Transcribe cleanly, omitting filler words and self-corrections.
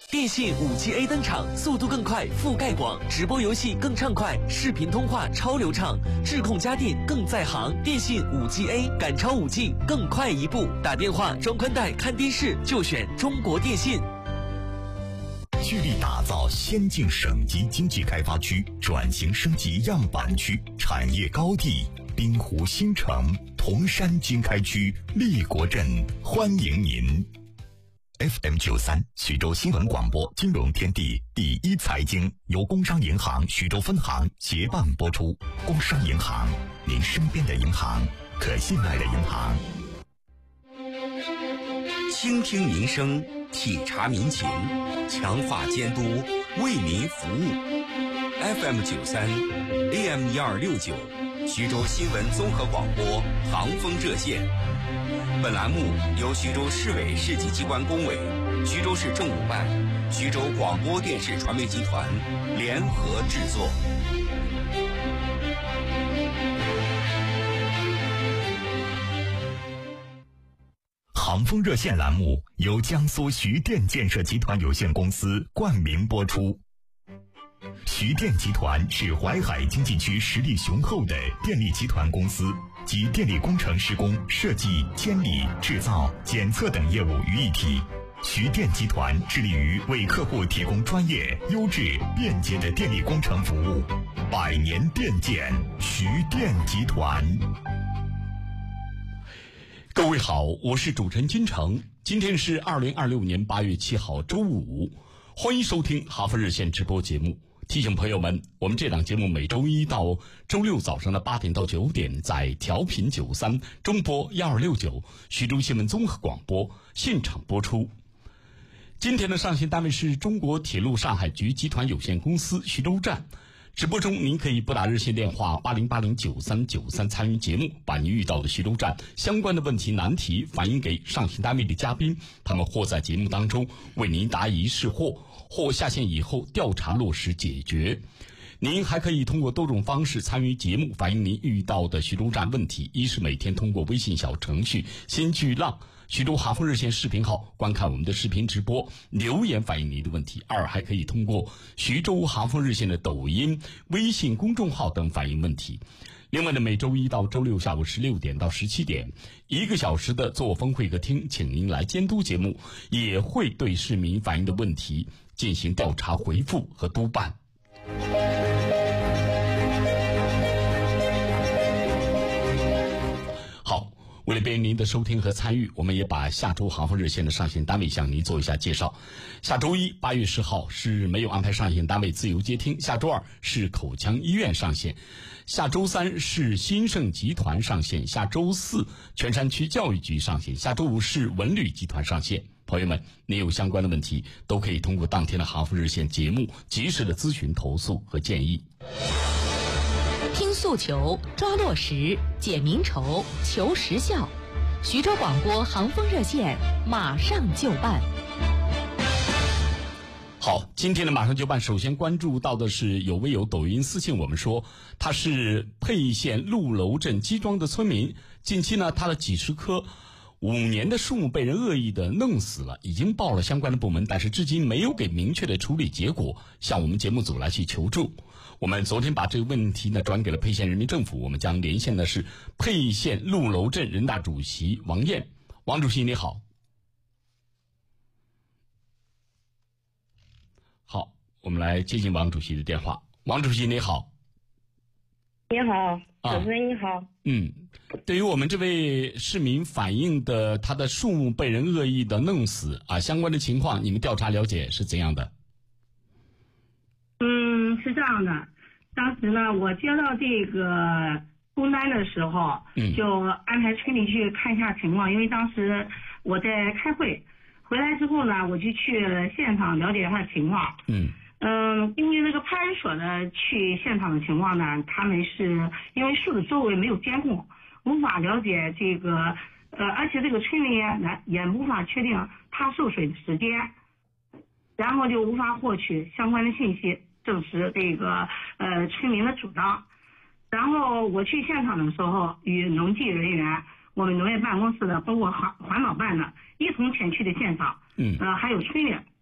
电信 5G A 登场，速度更快，覆盖广，直播游戏更畅快，视频通话超流畅，智控家电更在行。电信 5G A 赶超5G，更快一步。打电话、装宽带、看电视就选中国电信。 聚力打造先进省级经济开发区，转型升级样板区，产业高地滨湖新城、铜山经开区、立国镇，欢迎您。FM93 徐州新闻广播金融天地第一财经由工商银行徐州分行协办播出。工商银行，您身边的银行，可信赖的银行。 倾听民生，体察民情，强化监督，为民服务。FM93 AM1269 徐州新闻综合广播航风热线。本栏目由徐州市委市级机关工委、徐州市政务办、徐州广播电视传媒集团联合制作。 航风热线栏目由江苏徐电建设集团有限公司冠名播出。徐电集团是淮海经济区实力雄厚的电力集团公司，集电力工程施工、设计、监理、制造、检测等业务于一体。徐电集团致力于为客户提供专业、优质、便捷的电力工程服务。100年电建，徐电集团。 各位好，我是主持人金城。今天是2026年8月7号周五，欢迎收听哈佛热线直播节目。提醒朋友们，我们这档节目每周一到周六早上的8点到9点，在调频93中波1269徐州新闻综合广播现场播出。今天的上线单位是中国铁路上海局集团有限公司徐州站。直播中您可以拨打热线电话80809393参与节目，把您遇到的徐州站相关的问题难题反映给上线单位的嘉宾，他们或在节目当中为您答疑释惑，或下线以后调查落实解决。您还可以通过多种方式参与节目，反映您遇到的徐州站问题。一是每天通过微信小程序新巨浪徐州哈风热线视频号观看我们的视频直播，留言反映您的问题。二，还可以通过徐州哈风热线的抖音、微信公众号等反映问题。另外呢，每周一到周六下午16点到17点，1个小时的作风会客厅，请您来监督节目，也会对市民反映的问题进行调查回复和督办。好，为了便于您的收听和参与，我们也把下周航风热线的上线单位向您做一下介绍。下周一8月10号是没有安排上线单位自由接听，下周二是口腔医院上线，下周三是新盛集团上线，下周四全山区教育局上线，下周五是文旅集团上线。朋友们，您有相关的问题都可以通过当天的航风热线节目及时的咨询投诉和建议。 听诉求，抓落实，解民愁，求实效。徐州广播航风热线马上就办。 好，今天的马上就办，首先关注到的是有微友抖音私信我们说，他是沛县陆楼镇基庄的村民，近期呢他的几十棵5年的树木被人恶意的弄死了，已经报了相关的部门，但是至今没有给明确的处理结果，向我们节目组来去求助。我们昨天把这个问题呢转给了沛县人民政府，我们将连线的是沛县陆楼镇人大主席王燕。王主席你好。好，我们来接进王主席的电话。王主席你好。 你好，主持人你好。 对于我们这位市民反映的他的树木被人恶意的弄死相关的情况，你们调查了解是怎样的？ 是这样的，当时呢，我接到这个工单的时候，就安排村里去看一下情况，因为当时我在开会，回来之后呢，我就去了现场了解一下情况。因为这个派出所的去现场的情况呢，他们是因为树的周围没有监控，无法了解这个而且这个村民也无法确定它受水的时间，然后就无法获取相关的信息，证实这个村民的主张。然后我去现场的时候，与农技人员、我们农业办公室的，包括环保办的一同前去的现场。还有村里